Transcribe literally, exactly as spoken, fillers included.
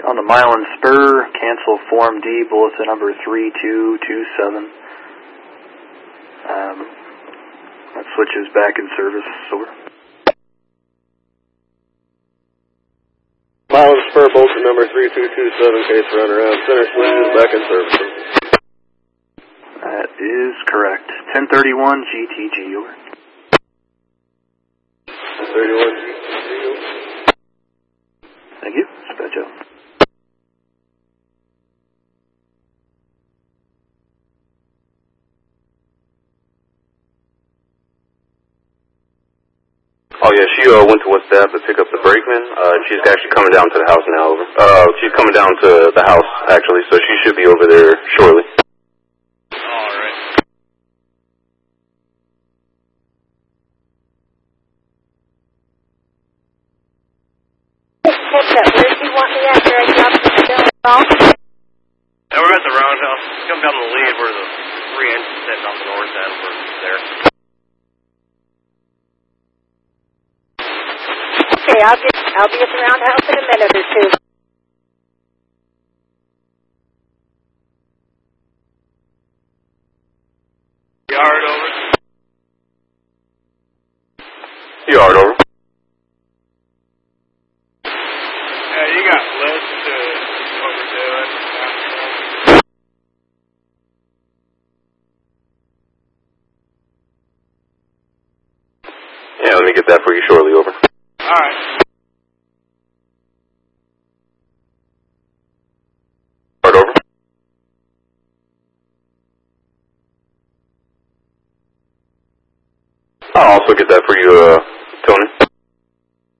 On the Milan Spur, cancel Form D, bulletin number three two two seven. Um, that switches back in service, over. Milan Spur, bulletin number three two two seven, case runaround, center switches back in service. That is correct. ten thirty-one G T G, over. ten thirty-one G T G, over. Thank you. Dispatch out. Oh yeah, she uh, went to West Ave to pick up the brakeman. Uh, she's actually coming down to the house now. Over. Uh, she's coming down to the house actually, so she should be over there shortly. All right. Where do you want me after I drop the bill off? Now we're at the roundhouse. Come down to the lead where the three engines sitting off the north end. We're there. Okay, I'll be, I'll be at the roundhouse in a minute or two. Yard over. Yard over. Yeah, you got lists to what we're doing. Yeah, let me get that for you shortly. Over. All right. Yard over. I'll also get that for you, uh, Tony.